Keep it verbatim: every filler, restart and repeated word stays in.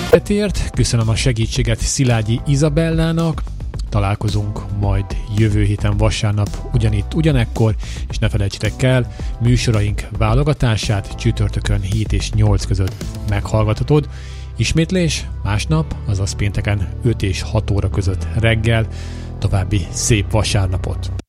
Ezért köszönöm a segítséget Szilágyi Izabellának, találkozunk majd jövő héten vasárnap ugyanitt, ugyanekkor, és ne felejtsétek el, műsoraink válogatását csütörtökön hét és nyolc között meghallgathatod. Ismétlés másnap, azaz pénteken öt és hat óra között reggel. További szép vasárnapot!